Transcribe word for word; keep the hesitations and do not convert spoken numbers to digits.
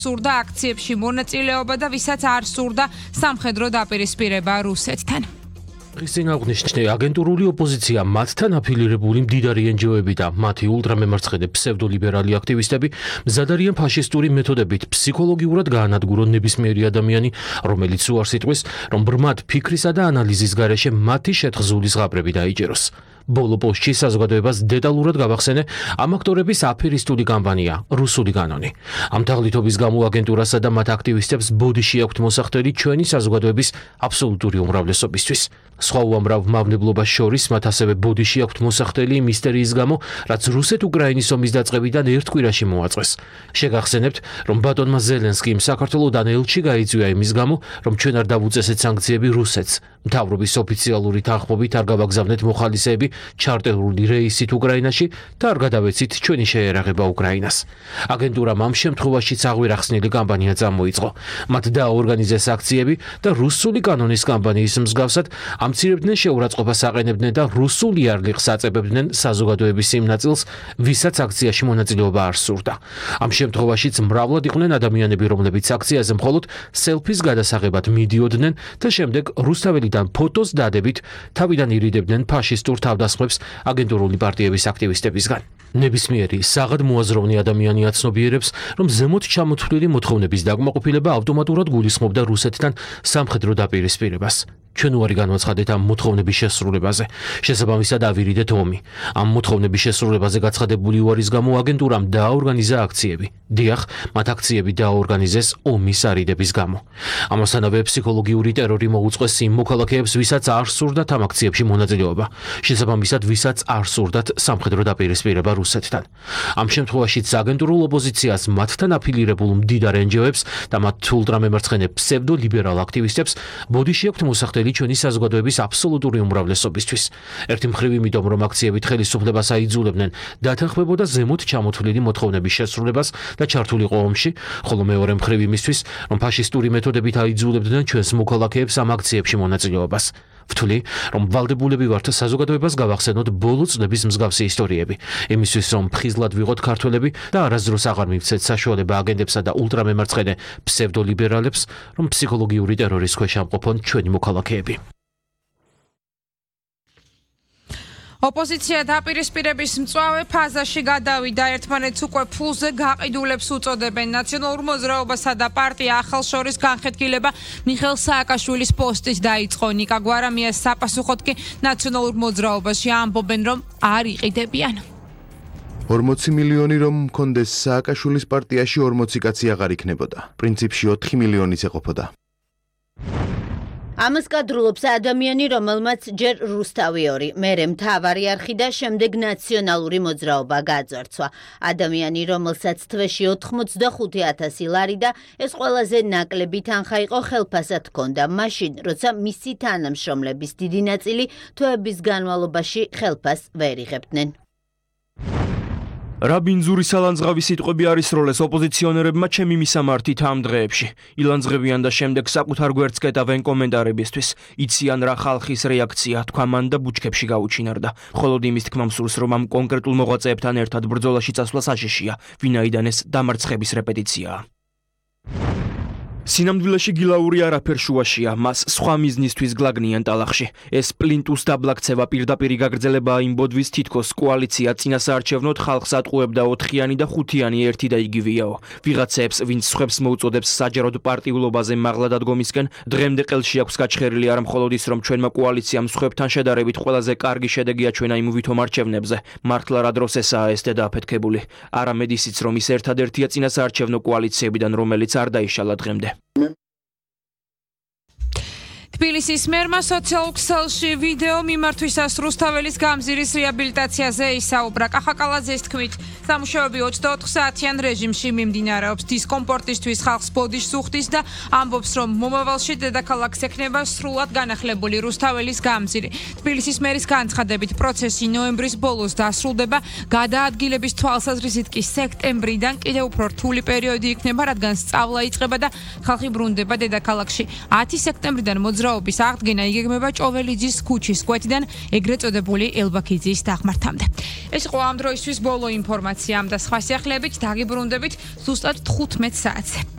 სურდა აქციებში მონაწილეობა და ვისაც არ სურდა სამხედრო დაპირისპირება რუსეთთან. Წინ აღნიშნე აგენტურული ოპოზიცია მათთან აფილირებული მდიდარი ენჯიოები და მათი ულტრამემარცხენე ფსევდოლიბერალი აქტივისტები მზად არიან ფაშისტური მეთოდებით ფსიქოლოგიურად გაანადგურონ ნებისმიერი ადამიანი, რომელიც უარს იტყვის, რომ ბრმად ფიქრისა და ანალიზის გარეშე მათი შეთხზული ზღაპრები დაიჯეროს. ბოლო პოსტში საზოგადოებას დეტალურად გავახსენე ამ აქტორების აფერისტული კამპანია რუსული კანონი. ამ თაღლითობის გამო აგენტურასა და მათ აქტივისტებს ბოდიში აქვთ მოსახდელი ჩვენი საზოგადოების აბსოლუტური უმრავლესობისთვის. სხვა უამრავ მავნებლობას შორის მათ ასევე ბოდიში აქვთ მოსახდელი მისტერიის გამო, რაც რუსეთ-უკრაინის ომის დაწყებიდან ერთ კვირაში მოაწყვეს. შეგახსენებთ, რომ ბატონმა ზელენსკიმ საქართველოდან ელჩი გაიწვია იმის გამო, რომ ჩვენ არ დავუწესეთ სანქციები რუსეთს. მთავრობის ოფიციალური თანხმობით არ გავაგზავნეთ მოხალისეები ჩარტერული რეისით უკრაინაში და არ გადავეცით ჩვენი შეერაღება უკრაინას. აგენტურამ ამ შემთხვევაშიც აღვირახსნილი კამპანია წამოიწყო. მათ დააორგანიზეს აქციები და რუსული კანონის კამპანიის მსგავსად ამცირებდნენ შეურაცხყოფას აყენებდნენ და რუსულ იარლიხს აწებებდნენ საზოგადოების იმ ნაწილს, ვისაც აქციაში მონაწილეობა არ სურდა. ამ შემთხვევაშიც მრავლად იყვნენ ადამიანები, რომლებიც აქციაზე მხოლოდ სელფის გადასაღებად მიდიოდნენ და შემდეგ რუსთაველიდან ფოტოს დადებით თავიდან ირიდებდნენ ფაშისტურ თავდასხმებს აგენტურული პარტიების აქტივისტებისგან. ნებისმიერი საღად მოაზროვნე ადამიანი აცნობიერებს, რომ ზემოთ ჩამოთვლილი მოთხოვნების დაკმაყოფილება ავტომატურად გულისხმობდა რუსეთთან სამხედრო დაპირისპირებას. ჩვენ უარი განვაცხადეთ ამ მოთხოვნების შესრულებაზე. შესაბამისად ავირიდეთ ომი. ამ მოთხოვნების შესრულებაზე გაცხადებული უარის გამო აგენტურამ დააორგანიზა აქციები. დიახ, მათ აქციები დააორგანიზეს ომის არიდების გამო. ამასთანავე ფსიქოლოგიური ტერორი მოუწყვეს იმ მოქალაქეებს, ვისაც არ სურდათ ამ აქციებში მონაწილეობა. შესაბამისად, ვისაც არ სურდათ სამხედრო დაპირისპირება რუსეთთან. ამ შემთხვევაშიც აგენტურულ ოპოზიციას მათთან აფილირებულ მდიდარ ენჯიოებს და მათ ულტრამემარცხენე ფსევდოლიბერალ აქტივისტებს ბოდიში აქვთ მოსახდელი ჩვენი საზოგადოების აბსოლუტური უმრავლესობისთვის. ერთი მხრივ იმიტომ, რომ აქციებით ხელისუფლებას აიძულებდნენ დათანხმებოდა ზემოთ ჩამოთვლილი მოთხოვნების შესრულებას და ჩართულიყო ომში, ხოლო მეორე მხრივ იმისთვის, რომ ფაშისტური მეთოდებით აიძულებდნენ ჩვენს მოქალაქეებს ამ აქციებში მონაწილეობას. ვთვლი, რომ ვალდებულები ვართ საზოგადოებას გავახსენოთ ბოლო წლების მსგავსი ისტორიები, იმისთვის, რომ ფხიზლად ვიღოთ ქართველები და არასდროს აღარ მივცეთ საშუალება აგენტებსა და ულტრამემარცხენე ფსევდოლიბერალებს, რომ ფსიქოლოგიური ტერორის ქვეშ ამყოფონ ჩვენი მოქალაქეები. ოპოზიცია დაპირისპირების მწვავე ფაზაში გადავიდა, ერთმანეთს უკვე ფულზე გაყიდულებს უწოდებენ. ნაციონალურ მოძრაობასა და პარტია ახალ შორის განხეთქილება მიხეილ სააკაშვილის პოსტით დაიწყო. ნიკა გვარამიას საპასუხოდ კი ნაციონალურ მოძრაობაში ამბობენ, რომ არ იყიდებიან. ორმოცი მილიონი რომ მქონდეს სააკაშვილის პარტიაში ორმოცი კაცი აღარ იქნებოდა. პრინციპში ოთხი მილიონიც ეყოფოდა. ამას კადრულობს ადამიანი, რომელმაც ჯერ რუსთავი ორი, მერე მთავარი არხი და შემდეგ ნაციონალური მოძრაობა გაძვარცვა. ადამიანი, რომელსაც თვეში ოთხმოცდახუთი ათასი ლარი და ეს ყველაზე ნაკლები თანხა იყო ხელფასად ჰქონდა, მაშინ, როცა მისი თანამშრომლების დიდი ნაწილი თვეების განმავლობაში ხელფასს ვერ იღებდნენ. რა ბინძური სალანძღავი სიტყვები არისროლეს ოპოზიციონერებმა ჩემი მისამართით ამ დღეებში. ილანძღებიან და შემდეგ საკუთარ გვერდს კეტავენ კომენტარებისთვის. იციან რა ხალხის რეაქცია, თქვა მან და ბუჩქებში გაუჩინარდა. მხოლოდ იმის თქმა მსურს, რომ ამ კონკრეტულ მოღვაწეებთან ერთად ბრძოლაში წასვლა საშიშია, ვინაიდან ეს დამარცხების რეპეტიციაა. სინამდვილეში გილაური არაფერ შუაშია, მას სხვა მიზნისთვის გლაგნიან ტალახში. ეს პლინტუს დაბლაქცევა პირდაპირი გაგრძელებაა იმ ბოდვის, თითქოს კოალიცია წინასაარჩევნოდ ხალხს ატყუებდა ოთხიანი და ხუთიანი ერთი და იგივეაო. ვიღაცებს, ვინც სხვებს მოუწოდებს საჯაროდ პარტიულობაზე მაღლა დადგომისკენ, დღემდე ყელში აქვს გაჩხერილი არა მხოლოდ ის, რომ ჩვენმა კოალიციამ სხვებთან შედარებით ყველაზე კარგი შედეგია ჩვენ იმ ვითომ არჩევნებზე. მართლა რა დროს ესაა ეს დედააფეთქებული. არამედ ისიც, რომ ის ერთადერთია წინასაარჩევნო კოალიციებიდან, რომელიც არ დაიშალა დღემდე. თბილისის მერმა სოციალურ ქსელში ვიდეო მიმართვისას რუსთაველის გამზირის რეაბილიტაციაზე ისაუბრა. კახაკალაძეს თქმით, სამუშაოები ოცდაოთხ საათიან რეჟიმში მიმდინარეობს. დისკომფორტისთვის ხალხს ბოდიშს უხდის და ამბობს, რომ მომავალში დედაქალაქს ექნება სრულად განახლებული რუსთაველის გამზირი. თბილისის მერის განცხადებით, პროცესი ნოემბრის ბოლოს დასრულდება. გადაადგილების თვალსაზრისით კი სექტემბრიდან კიდევ უფრო რთული პერიოდი იქნება, რადგან სწავლა იწყება და ხალხი ბრუნდება დედაქალაქში. ათი სექტემბრიდან მოძრაობა ობის აღდგენა იგეგმება ჭოველიძის ქუჩის კვეთიდან ეგრეთ წოდებული ელბაქიძის დაღმართამდე. ეს იყო ამ დროისთვის ბოლო ინფორმაცია და სხვა სიახლეებით დაგიბრუნდებით ზუსტად თხუთმეტ საათზე.